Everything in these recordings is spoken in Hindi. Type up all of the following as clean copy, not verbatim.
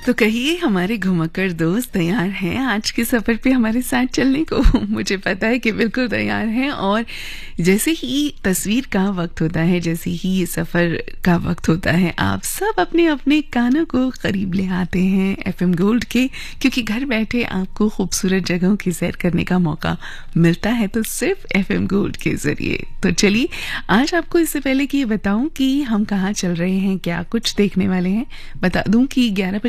तो कहिए हमारे घुमक्कड़ दोस्त तैयार हैं आज के सफर पे हमारे साथ चलने को। मुझे पता है कि बिल्कुल तैयार हैं। और जैसे ही तस्वीर का वक्त होता है, जैसे ही ये सफर का वक्त होता है, आप सब अपने अपने कानों को करीब ले आते हैं एफएम गोल्ड के, क्योंकि घर बैठे आपको खूबसूरत जगहों की सैर करने का मौका मिलता है तो सिर्फ एफएम गोल्ड के जरिए। तो चलिए आज आपको इससे पहले कि ये बताऊं कि हम कहाँ चल रहे हैं, क्या कुछ देखने वाले हैं, बता दूं कि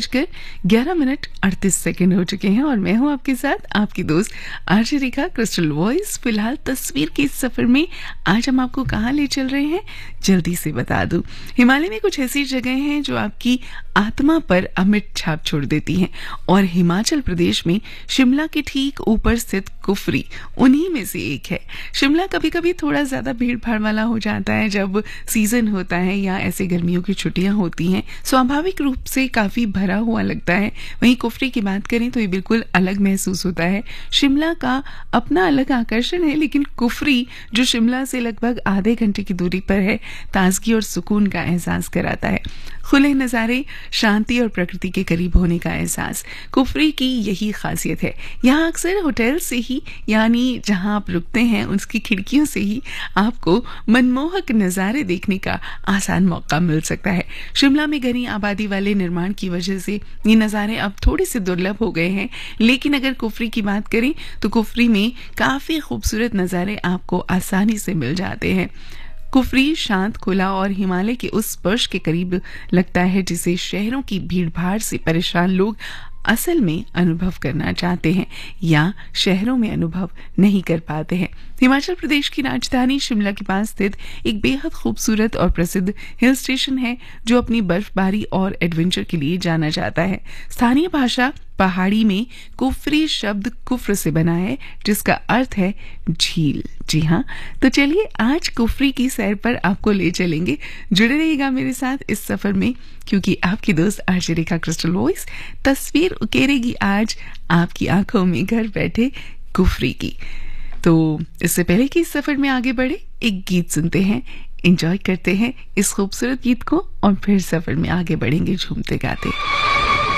11:11:38 हो चुके हैं और मैं हूं आपके साथ आपकी दोस्त आरजे रेखा क्रिस्टल वॉइस। फिलहाल तस्वीर के इस सफर में आज हम आपको कहाँ ले चल रहे हैं जल्दी से बता दूं। हिमालय में कुछ ऐसी जगह हैं जो आपकी आत्मा पर अमिट छाप छोड़ देती हैं और हिमाचल प्रदेश में शिमला के ठीक ऊपर स्थित कुफरी उन्हीं में से एक है। शिमला कभी कभी थोड़ा ज्यादा भीड़ भाड़ वाला हो जाता है जब सीजन होता है या ऐसे गर्मियों की छुट्टियां होती हैं, स्वाभाविक रूप से काफी भरा हुआ लगता है। वहीं कुफरी की बात करें तो ये बिल्कुल अलग महसूस होता है। शिमला का अपना अलग आकर्षण है, लेकिन कुफरी जो शिमला से लगभग आधे घंटे की दूरी पर है, ताजगी और सुकून का एहसास कराता है। खुले नज़ारे, शांति और प्रकृति के करीब होने का एहसास, कुफरी की यही खासियत है। यहाँ अक्सर होटल से ही, यानी जहाँ आप रुकते हैं उसकी खिड़कियों से ही आपको मनमोहक नज़ारे देखने का आसान मौका मिल सकता है। शिमला में घनी आबादी वाले निर्माण की वजह से ये नज़ारे अब थोड़े से दुर्लभ हो गए हैं, लेकिन अगर कुफरी की बात करें तो कुफरी में काफ़ी खूबसूरत नज़ारे आपको आसानी से मिल जाते हैं। कुफरी शांत, खुला और हिमालय के उस स्पर्श के करीब लगता है जिसे शहरों की भीड़भाड़ से परेशान लोग असल में अनुभव करना चाहते हैं या शहरों में अनुभव नहीं कर पाते हैं। हिमाचल प्रदेश की राजधानी शिमला के पास स्थित एक बेहद खूबसूरत और प्रसिद्ध हिल स्टेशन है जो अपनी बर्फबारी और एडवेंचर के लिए जाना जाता है। स्थानीय भाषा पहाड़ी में कुफरी शब्द कुफ्र से बना है जिसका अर्थ है झील। जी हाँ, तो चलिए आज कुफरी की सैर पर आपको ले चलेंगे। जुड़े रहिएगा मेरे साथ इस सफर में, क्योंकि आपकी दोस्त आरजे रेखा क्रिस्टल वॉइस तस्वीर उकेरेगी आज आपकी आंखों में घर बैठे कुफरी की। तो इससे पहले कि इस सफर में आगे बढ़े, एक गीत सुनते हैं, एंजॉय करते हैं इस खूबसूरत गीत को और फिर सफर में आगे बढ़ेंगे झूमते गाते।